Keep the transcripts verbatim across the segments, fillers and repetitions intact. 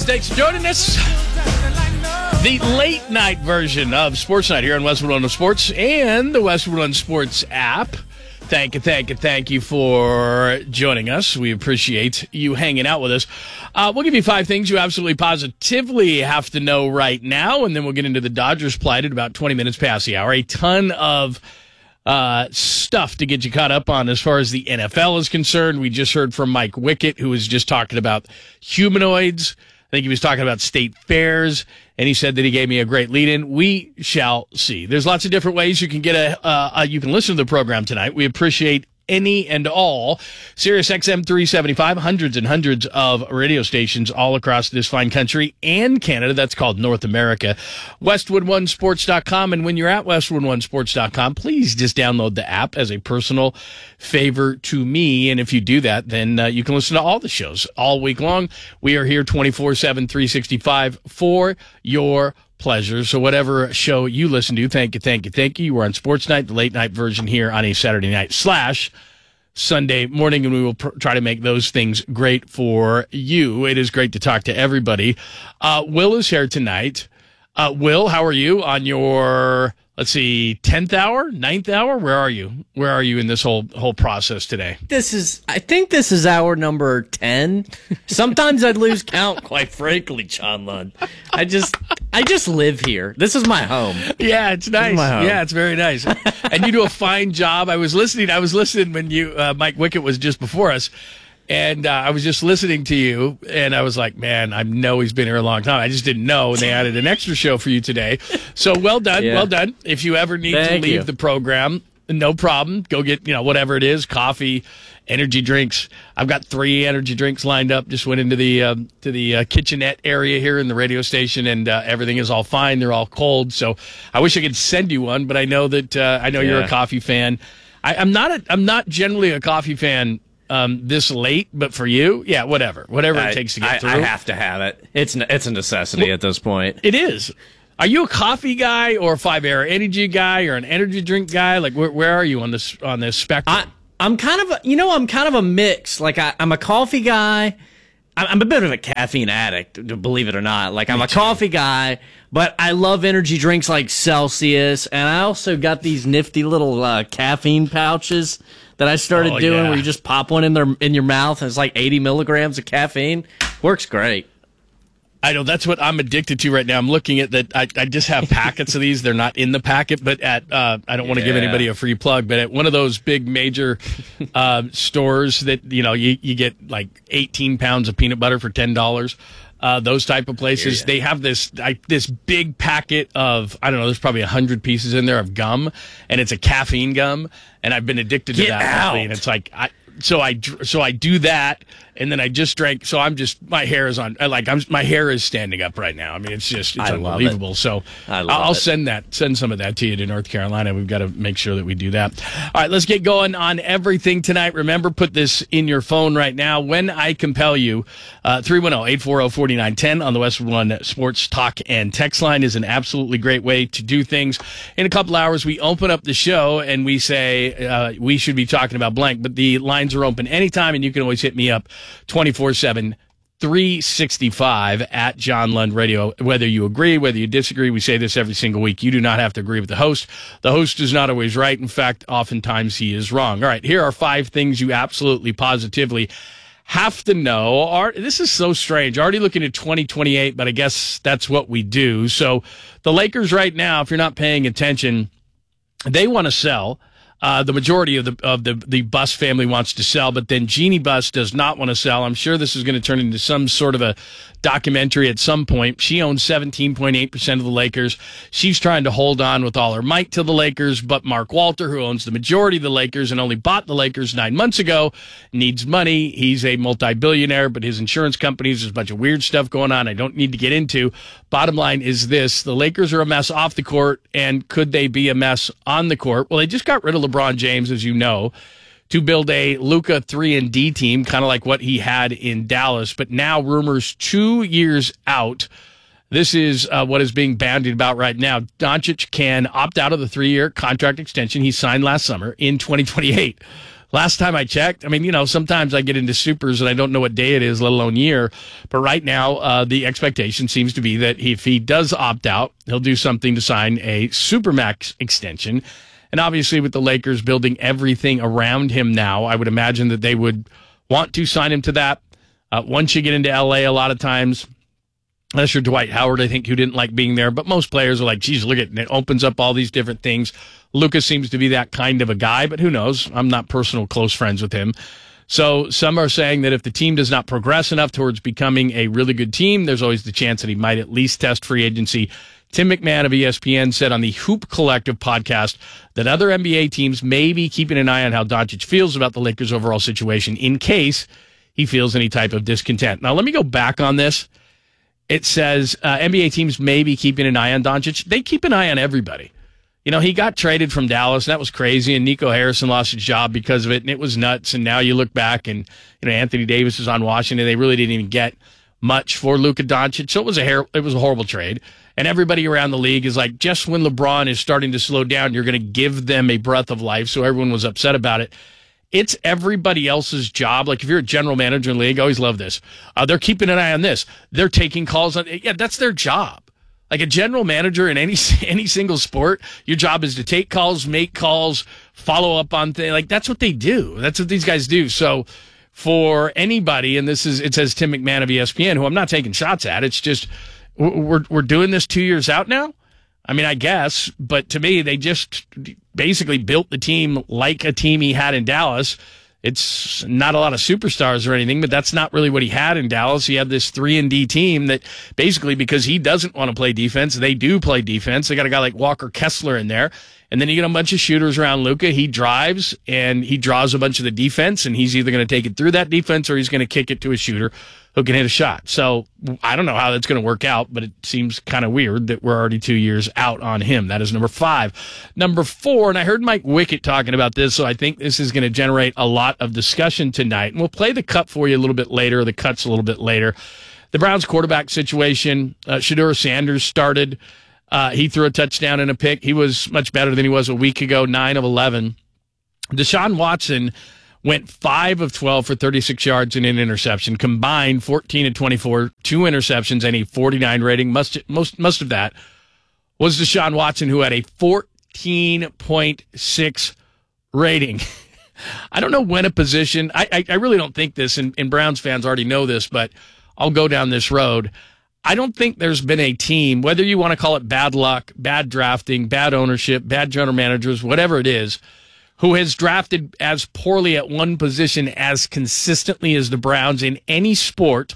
Thanks for joining us. The late night version of Sports Night here on Westwood One Sports and the Westwood One Sports app. Thank you, thank you, thank you for joining us. We appreciate you hanging out with us. Uh, we'll give you five things you absolutely positively have to know right now, and then we'll get into the Dodgers plight at about twenty minutes past the hour. A ton of uh, stuff to get you caught up on as far as the N F L is concerned. We just heard from Mike Wickett, who was just talking about humanoids. I think he was talking about state fairs, and he said that he gave me a great lead-in. We shall see. There's lots of different ways you can get a, uh, a you can listen to the program tonight. We appreciate any and all. Sirius X M three seventy-five, hundreds and hundreds of radio stations all across this fine country and Canada. That's called North America. Westwood One Sports dot com. And when you're at Westwood One Sports dot com, please just download the app as a personal favor to me. And if you do that, then uh, you can listen to all the shows all week long. We are here twenty-four seven, three sixty-five for your pleasure. So whatever show you listen to, thank you, thank you, thank you. We're on Sports Night, the late night version here on a Saturday night slash Sunday morning, and we will pr- try to make those things great for you. It is great to talk to everybody. Uh, Will is here tonight. Uh, Will, how are you on your, let's see, tenth hour, ninth hour? Where are you? Where are you in this whole whole process today? This is, I think this is hour number ten. Sometimes I'd lose count, quite frankly, John Lund. I just, I just live here. This is my home. Yeah, it's nice. Yeah, it's very nice. And you do a fine job. I was listening. I was listening when you, uh, Mike Wickett was just before us. And uh, I was just listening to you, and I was like, man, I know he's been here a long time. I just didn't know, and they added an extra show for you today. So well done, yeah. well done. If you ever need Thank to leave you. the program, no problem. Go get, you know, whatever it is, coffee, energy drinks. I've got three energy drinks lined up. Just went into the um, to the uh, kitchenette area here in the radio station, and uh, everything is all fine. They're all cold. So I wish I could send you one, but I know that uh, I know yeah. you're a coffee fan. I, I'm not. A, I'm not generally a coffee fan. Um, this late, but for you, yeah, whatever, whatever I, it takes to get I, through. I have to have it. It's it's a necessity well, at this point. It is. Are you a coffee guy or a Five Air Energy guy or an energy drink guy? Like, where where are you on this on this spectrum? I, I'm kind of, a, you know, I'm kind of a mix. Like, I, I'm a coffee guy. I'm a bit of a caffeine addict, believe it or not. Like, I'm a coffee guy, but I love energy drinks like Celsius, and I also got these nifty little uh, caffeine pouches that I started oh, doing yeah. where you just pop one in there in your mouth, and it's like eighty milligrams of caffeine. Works great. I know, that's what I'm addicted to right now. I'm looking at that. I, I just have packets of these. They're not in the packet, but at, uh, I don't want to yeah. give anybody a free plug, but at one of those big major uh, stores that, you know, you, you get like eighteen pounds of peanut butter for ten dollars. Uh, those type of places, they have this I, this big packet of, I don't know, there's probably one hundred pieces in there of gum, and it's a caffeine gum, and I've been addicted to Get that out. lately, and it's like, I, so I so I do that, and then I just drank. So I'm just my hair is on. Like I'm my hair is standing up right now. I mean, it's just it's I love unbelievable. it. So I love I'll it. send that send some of that to you to North Carolina. We've got to make sure that we do that. All right, let's get going on everything tonight. Remember, put this in your phone right now. When I compel you, uh, three one zero, eight four zero, four nine one zero on the Westwood One Sports Talk and Text line is an absolutely great way to do things. In a couple hours, we open up the show and we say uh, we should be talking about blank, but the lines are open anytime. And you can always hit me up twenty-four seven, three sixty-five at John Lund Radio. Whether you agree, whether you disagree, we say this every single week. You do not have to agree with the host. The host is not always right. In fact, oftentimes he is wrong. All right, here are five things you absolutely positively have to know. Art, this is so strange. Already looking at twenty twenty-eight, but I guess that's what we do. So the Lakers right now, if you're not paying attention, they want to sell. Uh, the majority of the of the the Buss family wants to sell, but then Jeannie Buss does not want to sell. I'm sure this is going to turn into some sort of a documentary at some point. She owns seventeen point eight percent of the Lakers. She's trying to hold on with all her might to the Lakers, but Mark Walter, who owns the majority of the Lakers and only bought the Lakers nine months ago, needs money. He's a multi-billionaire, but his insurance companies, there's a bunch of weird stuff going on I don't need to get into. Bottom line is this: the Lakers are a mess off the court, and could they be a mess on the court? Well, they just got rid of LeBron James, as you know, to build a Luka three and D team, kind of like what he had in Dallas. But now rumors two years out, this is uh, what is being bandied about right now. Doncic can opt out of the three-year contract extension he signed last summer in twenty twenty-eight. last time I checked, I mean, you know, sometimes I get into supers and I don't know what day it is, let alone year. But right now, uh, the expectation seems to be that if he does opt out, he'll do something to sign a Supermax extension. And obviously, with the Lakers building everything around him now, I would imagine that they would want to sign him to that. Uh, once you get into L A, a lot of times, unless you're Dwight Howard, I think, who didn't like being there. But most players are like, geez, look at it. It opens up all these different things. Lucas seems to be that kind of a guy, but who knows? I'm not personal close friends with him. So some are saying that if the team does not progress enough towards becoming a really good team, there's always the chance that he might at least test free agency. Tim McMahon of E S P N said on the Hoop Collective podcast that other N B A teams may be keeping an eye on how Doncic feels about the Lakers' overall situation in case he feels any type of discontent. Now, let me go back on this. It says uh, N B A teams may be keeping an eye on Doncic. They keep an eye on everybody. You know, he got traded from Dallas, and that was crazy, and Nico Harrison lost his job because of it, and it was nuts. And now you look back, and you know Anthony Davis is on Washington. They really didn't even get much for Luka Doncic, so it was a hair, it was a horrible trade. And everybody around the league is like, just when LeBron is starting to slow down, you're going to give them a breath of life. So everyone was upset about it. It's everybody else's job. Like if you're a general manager in the league, I always love this. Uh, they're keeping an eye on this. They're taking calls on. Yeah, that's their job. Like a general manager in any any single sport, your job is to take calls, make calls, follow up on things. Like that's what they do. That's what these guys do. So for anybody, and this is it says Tim McMahon of E S P N, who I'm not taking shots at. It's just we're we're doing this two years out now. I mean, I guess, but to me, they just basically built the team like a team he had in Dallas. It's not a lot of superstars or anything, but that's not really what he had in Dallas. He had this three and D team that basically, because he doesn't want to play defense, they do play defense. They got a guy like Walker Kessler in there. And then you get a bunch of shooters around Luka. He drives and he draws a bunch of the defense, and he's either going to take it through that defense or he's going to kick it to a shooter who can hit a shot. So I don't know how that's going to work out, but it seems kind of weird that we're already two years out on him. That is number five. Number four, and I heard Mike Wickett talking about this, so I think this is going to generate a lot of discussion tonight. And we'll play the cut for you a little bit later, the cuts a little bit later. The Browns quarterback situation, uh, Shedeur Sanders started. Uh, he threw a touchdown and a pick. He was much better than he was a week ago, nine of eleven. Deshaun Watson went five of twelve for thirty-six yards and an interception, combined fourteen of twenty-four, two interceptions, and a forty-nine rating. Most, most, most of that was Deshaun Watson, who had a fourteen point six rating. I don't know when a position, I, I, I really don't think this, and, and Browns fans already know this, but I'll go down this road. I don't think there's been a team, whether you want to call it bad luck, bad drafting, bad ownership, bad general managers, whatever it is, who has drafted as poorly at one position as consistently as the Browns in any sport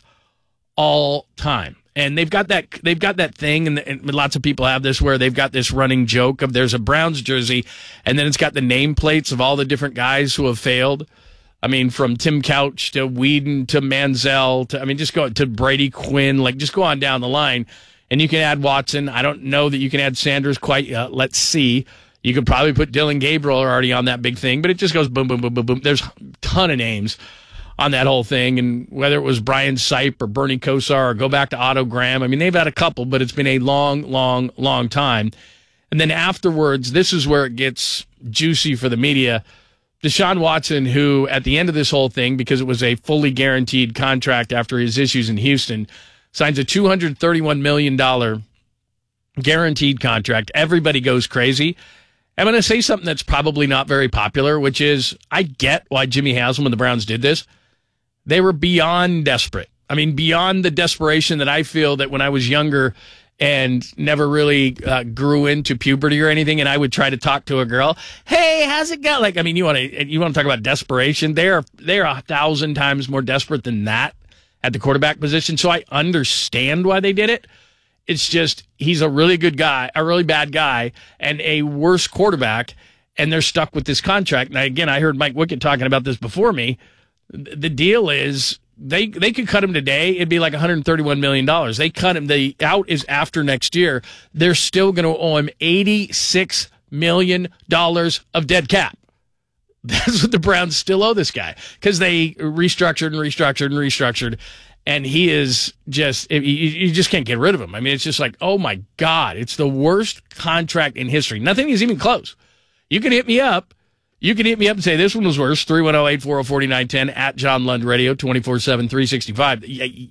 all time. And they've got that they've got that thing, and, and lots of people have this, where they've got this running joke of there's a Browns jersey, and then it's got the nameplates of all the different guys who have failed. I mean, from Tim Couch to Whedon to Manziel to, I mean, just go to Brady Quinn, like just go on down the line. And you can add Watson. I don't know that you can add Sanders quite yet. Let's see. You could probably put Dylan Gabriel already on that big thing, but it just goes boom, boom, boom, boom, boom. There's a ton of names on that whole thing. And whether it was Brian Sipe or Bernie Kosar or go back to Otto Graham, I mean, they've had a couple, but it's been a long, long, long time. And then afterwards, this is where it gets juicy for the media. Deshaun Watson, who at the end of this whole thing, because it was a fully guaranteed contract after his issues in Houston, signs a two hundred thirty-one million dollars guaranteed contract. Everybody goes crazy. I'm going to say something that's probably not very popular, which is I get why Jimmy Haslam and the Browns did this. They were beyond desperate. I mean, beyond the desperation that I feel that when I was younger and never really uh, grew into puberty or anything, and I would try to talk to a girl, hey, how's it going? Like, I mean, you want to you want to talk about desperation? They are they are a thousand times more desperate than that at the quarterback position. So I understand why they did it. It's just he's a really good guy, a really bad guy, and a worse quarterback, and they're stuck with this contract. Now, again, I heard Mike Wickett talking about this before me. The deal is they they could cut him today. It'd be like one hundred thirty-one million dollars. They cut him. The out is after next year. They're still going to owe him eighty-six million dollars of dead cap. That's what the Browns still owe this guy because they restructured and restructured and restructured. And he is just, you just can't get rid of him. I mean, it's just like, oh my God, it's the worst contract in history. Nothing is even close. You can hit me up. You can hit me up and say this one was worse. three one zero, eight four zero, four nine one zero at John Lund Radio, twenty-four seven, three sixty-five.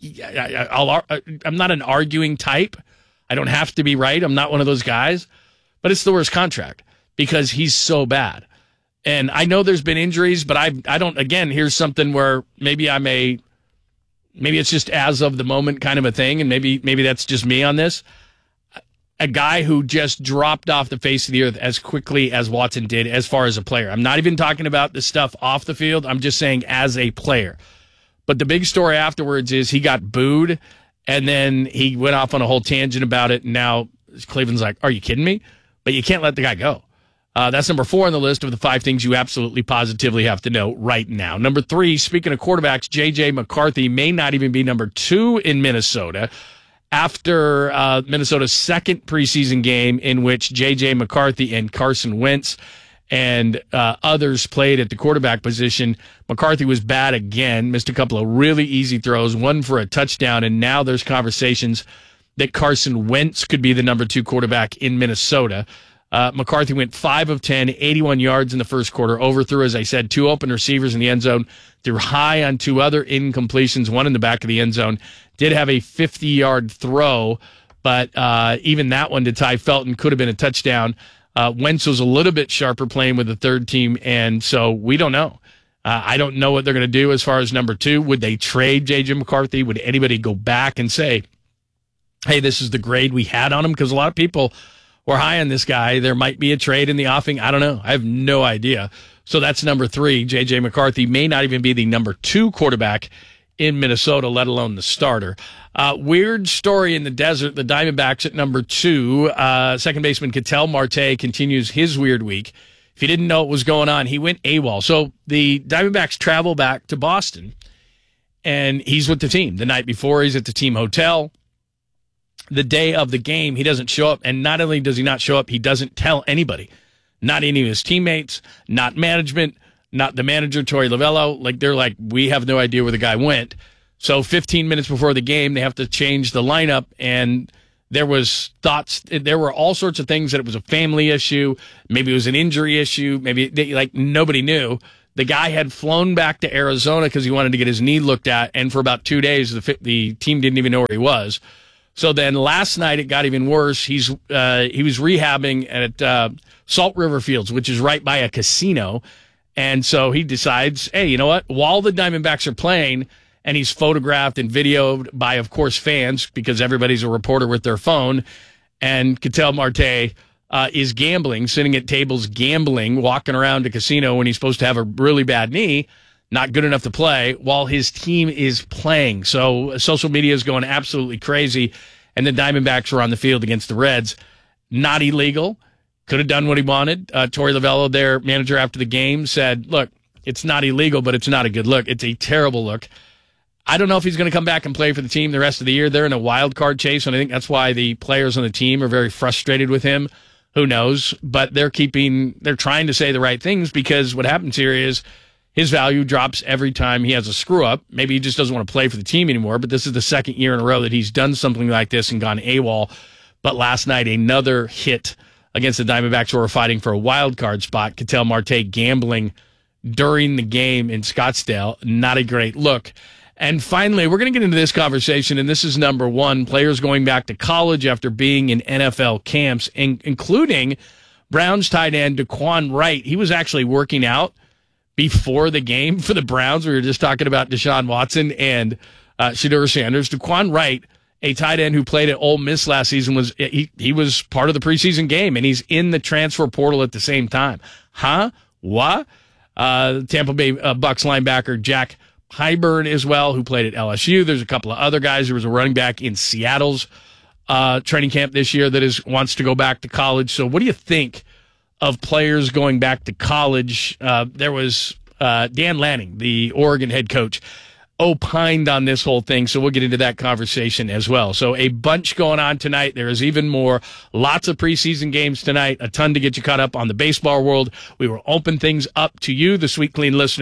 I'll, I'm not an arguing type. I don't have to be right. I'm not one of those guys. But it's the worst contract because he's so bad. And I know there's been injuries, but I I don't, again, here's something where maybe I'm a, maybe it's just as of the moment kind of a thing, and maybe maybe that's just me on this. A guy who just dropped off the face of the earth as quickly as Watson did as far as a player. I'm not even talking about the stuff off the field. I'm just saying as a player. But the big story afterwards is he got booed, and then he went off on a whole tangent about it, and now Cleveland's like, are you kidding me? But you can't let the guy go. Uh, that's number four on the list of the five things you absolutely positively have to know right now. Number three, speaking of quarterbacks, J J. McCarthy may not even be number two in Minnesota after uh, Minnesota's second preseason game in which J J. McCarthy and Carson Wentz and uh, others played at the quarterback position. McCarthy was bad again, missed a couple of really easy throws, one for a touchdown, and now there's conversations that Carson Wentz could be the number two quarterback in Minnesota. Uh, McCarthy went five of ten, eighty-one yards in the first quarter, overthrew, as I said, two open receivers in the end zone, threw high on two other incompletions, one in the back of the end zone, did have a fifty-yard throw, but uh, even that one to Ty Felton could have been a touchdown. Uh, Wentz was a little bit sharper playing with the third team, and so we don't know. Uh, I don't know what they're going to do as far as number two. Would they trade J J. McCarthy? Would anybody go back and say, hey, this is the grade we had on him? Because a lot of people were high on this guy. There might be a trade in the offing. I don't know. I have no idea. So that's number three. J J. McCarthy may not even be the number two quarterback in Minnesota, let alone the starter. Uh, weird story in the desert. The Diamondbacks at number two. Uh, second baseman Ketel Marte continues his weird week. If you didn't know what was going on, he went AWOL. So the Diamondbacks travel back to Boston, and he's with the team. The night before, he's at the team hotel. The day of the game, he doesn't show up. And not only does he not show up, he doesn't tell anybody. Not any of his teammates, not management, not the manager, Torey Lovullo. Like, they're like, we have no idea where the guy went. So fifteen minutes before the game, they have to change the lineup. And there was thoughts, there were all sorts of things that it was a family issue. Maybe it was an injury issue. Maybe, they, like, nobody knew. The guy had flown back to Arizona because he wanted to get his knee looked at. And for about two days, the, the team didn't even know where he was. So then last night it got even worse. He's uh, he was rehabbing at uh, Salt River Fields, which is right by a casino. And so he decides, hey, you know what? While the Diamondbacks are playing, and he's photographed and videoed by, of course, fans, because everybody's a reporter with their phone, and Ketel Marte uh, is gambling, sitting at tables gambling, walking around a casino when he's supposed to have a really bad knee, not good enough to play, while his team is playing. So social media is going absolutely crazy, and the Diamondbacks were on the field against the Reds. Not illegal. Could have done what he wanted. Uh, Torey Lovullo, their manager after the game, said, look, it's not illegal, but it's not a good look. It's a terrible look. I don't know if he's going to come back and play for the team the rest of the year. They're in a wild card chase, and I think that's why the players on the team are very frustrated with him. Who knows? But they're keeping, they're trying to say the right things, because what happens here is his value drops every time he has a screw up. Maybe he just doesn't want to play for the team anymore, but this is the second year in a row that he's done something like this and gone AWOL. But last night, another hit against the Diamondbacks, who were fighting for a wild card spot. Ketel Marte gambling during the game in Scottsdale. Not a great look. And finally, we're going to get into this conversation, and this is number one, players going back to college after being in N F L camps, in, including Browns tight end Daquan Wright. He was actually working out before the game for the Browns. We were just talking about Deshaun Watson and uh, Shedeur Sanders. Daquan Wright, a tight end who played at Ole Miss last season, was he, he was part of the preseason game, and he's in the transfer portal at the same time. Huh? What? Uh, Tampa Bay uh, Bucks linebacker Jack Pyburn as well, who played at L S U. There's a couple of other guys. There was a running back in Seattle's uh, training camp this year that is wants to go back to college. So what do you think of players going back to college? Uh, there was uh, Dan Lanning, the Oregon head coach, opined on this whole thing, so we'll get into that conversation as well. So a bunch going on tonight. There is even more. Lots of preseason games tonight, a ton to get you caught up on the baseball world. We will open things up to you, the Sweet Clean listener,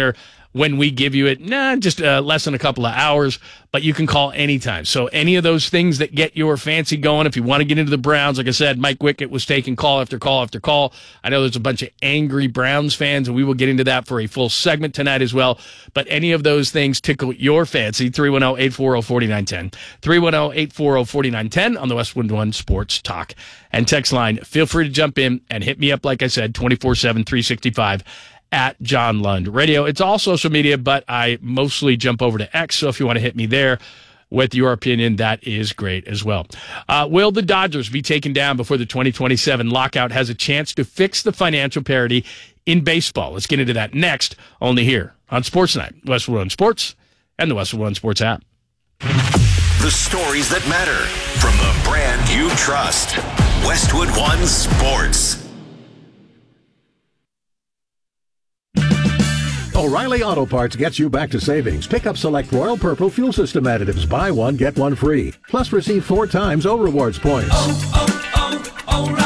when we give you it. Nah, just uh, less than a couple of hours, but you can call anytime. So any of those things that get your fancy going, if you want to get into the Browns, like I said, Mike Wickett was taking call after call after call. I know there's a bunch of angry Browns fans, and we will get into that for a full segment tonight as well. But any of those things tickle your fancy, three one zero, eight four zero, four nine one zero. three one zero, eight four zero, four nine one zero on the Westwood One Sports Talk and text line. Feel free to jump in and hit me up, like I said, twenty-four seven, three sixty-five at John Lund Radio. It's all social media, but I mostly jump over to X, so if you want to hit me there with your opinion, that is great as well. Uh, will the Dodgers be taken down before the twenty twenty-seven lockout has a chance to fix the financial parity in baseball? Let's get into that next, only here on Sports Night, Westwood One Sports and the Westwood One Sports app. The stories that matter from the brand you trust. Westwood One Sports. O'Reilly Auto Parts gets you back to savings. Pick up select Royal Purple fuel system additives. Buy one, get one free. Plus receive four times O Rewards points. Oh,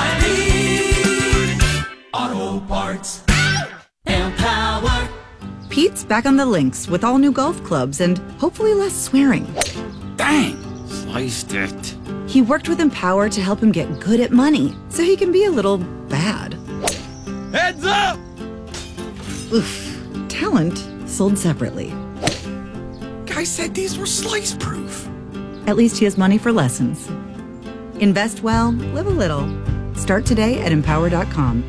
oh, oh, O'Reilly Auto Parts. Empower. Pete's back on the links with all new golf clubs and hopefully less swearing. Dang, sliced it. He worked with Empower to help him get good at money so he can be a little bad. Heads up! Oof. Talent sold separately. Guy said these were slice proof. At least he has money for lessons. Invest well, live a little. Start today at empower dot com.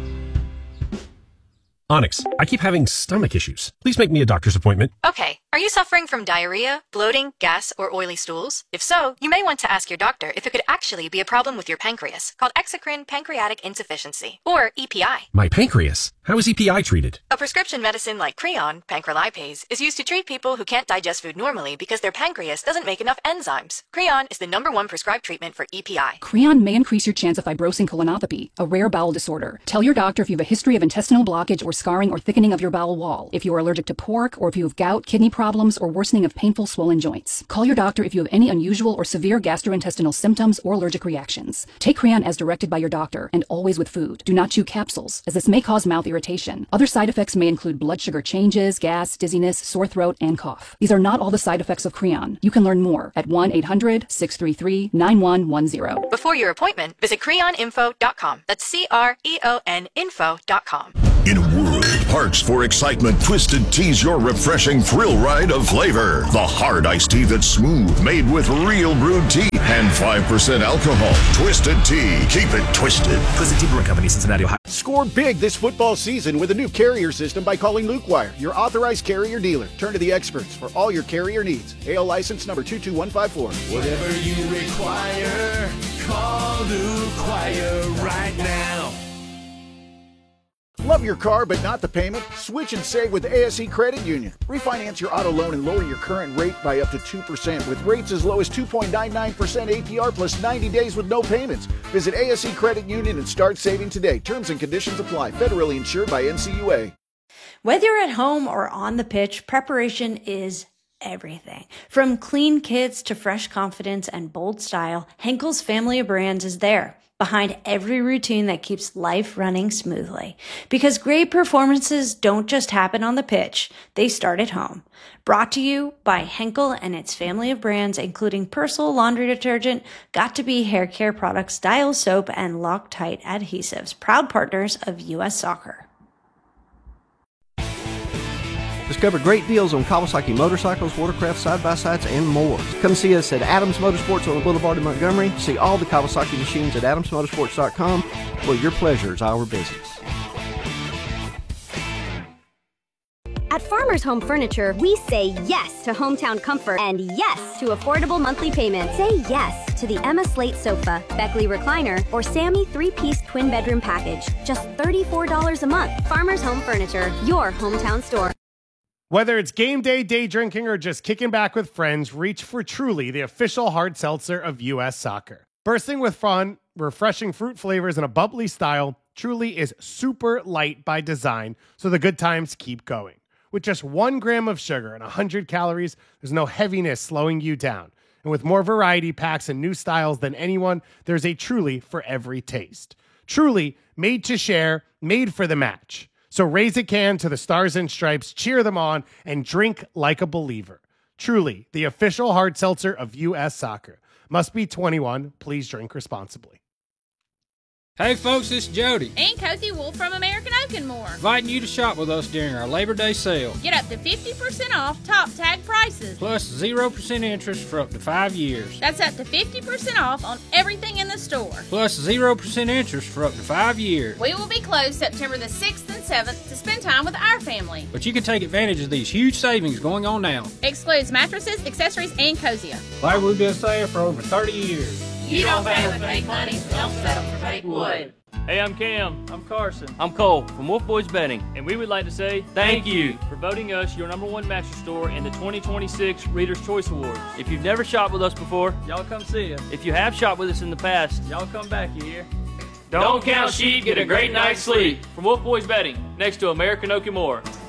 Onyx, I keep having stomach issues. Please make me a doctor's appointment. Okay. Are you suffering from diarrhea, bloating, gas, or oily stools? If so, you may want to ask your doctor if it could actually be a problem with your pancreas, called exocrine pancreatic insufficiency, or E P I. My pancreas? How is E P I treated? A prescription medicine like Creon, pancrelipase, is used to treat people who can't digest food normally because their pancreas doesn't make enough enzymes. Creon is the number one prescribed treatment for E P I. Creon may increase your chance of fibrosing colonopathy, a rare bowel disorder. Tell your doctor if you have a history of intestinal blockage or scarring or thickening of your bowel wall, if you are allergic to pork, or if you have gout, kidney problems, or worsening of painful swollen joints. Call your doctor if you have any unusual or severe gastrointestinal symptoms or allergic reactions. Take Creon as directed by your doctor, and always with food. Do not chew capsules, as this may cause mouth irritation. Other side effects may include blood sugar changes, gas, dizziness, sore throat, and cough. These are not all the side effects of Creon. You can learn more at one eight hundred, six three three, nine one one zero. Before your appointment, visit creon info dot com. That's C R E O N info dot com. In a world parched for excitement, Twisted Tea's your refreshing thrill ride of flavor. The hard iced tea that's smooth, made with real brewed tea and five percent alcohol. Twisted Tea. Keep it twisted. Twisted Tea Brewing Company, Cincinnati, Ohio. Score big this football season with a new carrier system by calling Luke Wire, your authorized carrier dealer. Turn to the experts for all your carrier needs. A L license number two two one five four. Whatever you require, call Luke Wire right now. Love your car but not the payment? Switch and save with A S E Credit Union. Refinance your auto loan and lower your current rate by up to two percent with rates as low as two point nine nine percent A P R plus ninety days with no payments. Visit A S E Credit Union and start saving today. Terms and conditions apply. Federally insured by N C U A. Whether you're at home or on the pitch, preparation is everything. From clean kits to fresh confidence and bold style, Henkel's family of brands is there, behind every routine that keeps life running smoothly. Because great performances don't just happen on the pitch, they start at home. Brought to you by Henkel and its family of brands, including Persil laundry detergent, Got2b hair care products, Dial soap, and Loctite adhesives, proud partners of U S Soccer. Discover great deals on Kawasaki motorcycles, watercraft, side-by-sides, and more. Come see us at Adams Motorsports on the Boulevard in Montgomery. See all the Kawasaki machines at adams motorsports dot com, where your pleasure is our business. At Farmers Home Furniture, we say yes to hometown comfort and yes to affordable monthly payments. Say yes to the Emma Slate Sofa, Beckley Recliner, or Sammy three-piece twin bedroom package. Just thirty-four dollars a month. Farmers Home Furniture, your hometown store. Whether it's game day, day drinking, or just kicking back with friends, reach for Truly, the official hard seltzer of U S Soccer. Bursting with fun, refreshing fruit flavors, and a bubbly style, Truly is super light by design, so the good times keep going. With just one gram of sugar and one hundred calories, there's no heaviness slowing you down. And with more variety packs and new styles than anyone, there's a Truly for every taste. Truly, made to share, made for the match. So raise a can to the Stars and Stripes, cheer them on, and drink like a believer. Truly, the official hard seltzer of U S Soccer. Must be twenty-one. Please drink responsibly. Hey folks, it's Jody. And Cozy Wolf from American Oak and More. Inviting you to shop with us during our Labor Day sale. Get up to fifty percent off top tag prices. Plus zero percent interest for up to five years. That's up to fifty percent off on everything in the store. Plus zero percent interest for up to five years. We will be closed September the sixth and seventh to spend time with our family. But you can take advantage of these huge savings going on now. Excludes mattresses, accessories, and Cosia. Like we've been saying for over thirty years. You don't pay with fake money, don't settle for fake wood. Hey, I'm Cam. I'm Carson. I'm Cole from Wolf Boys Betting. And we would like to say thank you for voting us your number one mattress store in the twenty twenty-six Reader's Choice Awards. If you've never shopped with us before, y'all come see us. If you have shopped with us in the past, y'all come back, you hear? Don't, Don't count sheep, get a great night's sleep. From Wolf Boys Betting, next to American Oak and More.